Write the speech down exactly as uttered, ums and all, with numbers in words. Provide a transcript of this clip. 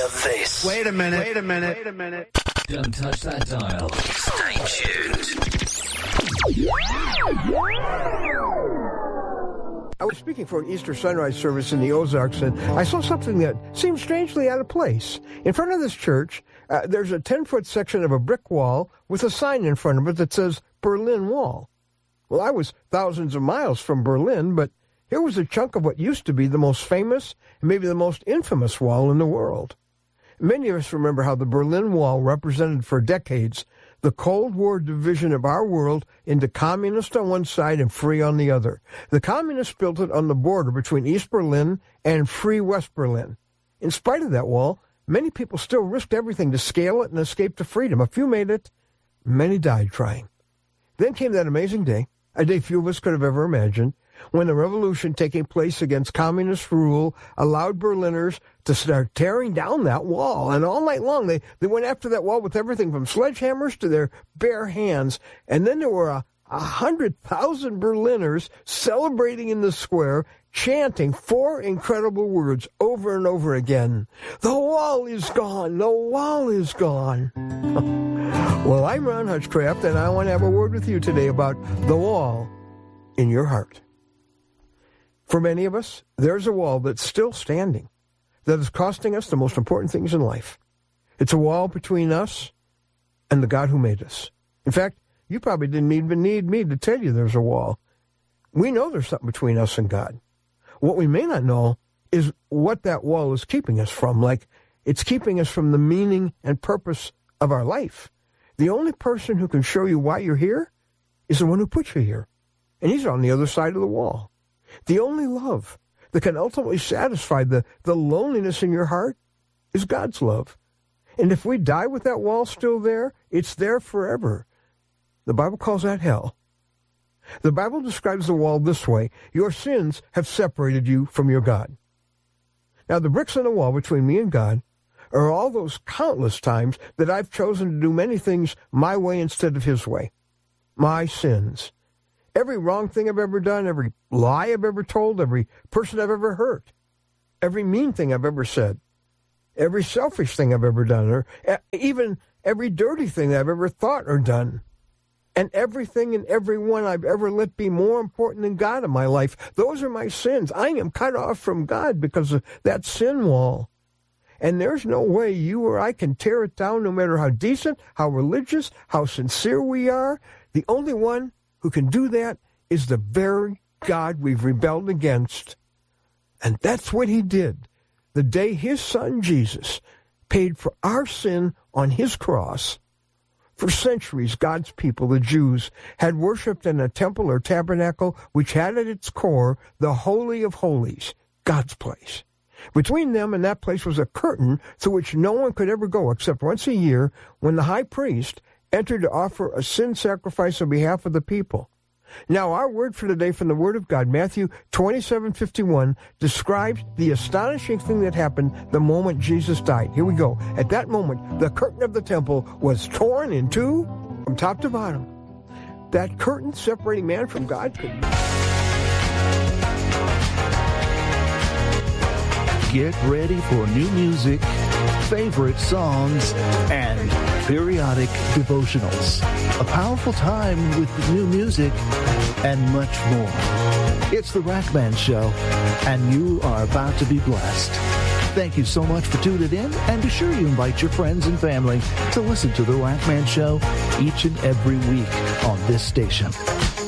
hear this. Wait a minute. Wait a minute. Wait a minute. Don't touch that dial. Stay tuned. I was speaking for an Easter sunrise service in the Ozarks, and I saw something that seemed strangely out of place. In front of this church, uh, there's a ten-foot section of a brick wall with a sign in front of it that says Berlin Wall. Well, I was thousands of miles from Berlin, but here was a chunk of what used to be the most famous and maybe the most infamous wall in the world. Many of us remember how the Berlin Wall represented for decades the Cold War division of our world into communist on one side and free on the other. The communists built it on the border between East Berlin and free West Berlin. In spite of that wall, many people still risked everything to scale it and escape to freedom. A few made it, many died trying. Then came that amazing day, a day few of us could have ever imagined, when the revolution taking place against communist rule allowed Berliners to start tearing down that wall. And all night long, they, they went after that wall with everything from sledgehammers to their bare hands. And then there were a, a hundred thousand Berliners celebrating in the square, chanting four incredible words over and over again. The wall is gone. The wall is gone. Well, I'm Ron Hutchcraft, and I want to have a word with you today about the wall in your heart. For many of us, there's a wall that's still standing, that is costing us the most important things in life. It's a wall between us and the God who made us. In fact, you probably didn't even need me to tell you there's a wall. We know there's something between us and God. What we may not know is what that wall is keeping us from, like it's keeping us from the meaning and purpose of our life. The only person who can show you why you're here is the one who put you here, and he's on the other side of the wall. The only love that can ultimately satisfy the, the loneliness in your heart is God's love. And if we die with that wall still there, it's there forever. The Bible calls that hell. The Bible describes the wall this way: your sins have separated you from your God. Now, the bricks on the wall between me and God are all those countless times that I've chosen to do many things my way instead of his way. My sins. Every wrong thing I've ever done, every lie I've ever told, every person I've ever hurt, every mean thing I've ever said, every selfish thing I've ever done, or even every dirty thing I've ever thought or done, and everything and everyone I've ever let be more important than God in my life. Those are my sins. I am cut off from God because of that sin wall. And there's no way you or I can tear it down, no matter how decent, how religious, how sincere we are. The only one who can do that is the very God we've rebelled against. And that's what he did the day his son Jesus paid for our sin on his cross. For centuries, God's people, the Jews, had worshipped in a temple or tabernacle which had at its core the Holy of Holies, God's place. Between them and that place was a curtain through which no one could ever go except once a year, when the high priest entered to offer a sin sacrifice on behalf of the people. Now, our word for today from the Word of God, Matthew twenty-seven fifty-one, describes the astonishing thing that happened the moment Jesus died. Here we go. At that moment, the curtain of the temple was torn in two from top to bottom. That curtain separating man from God could... Get ready for new music, favorite songs, and periodic devotionals. A powerful time with new music and much more. It's the Rackman Show, and you are about to be blessed. Thank you so much for tuning in, and be sure you invite your friends and family to listen to the Rackman Show each and every week on this station.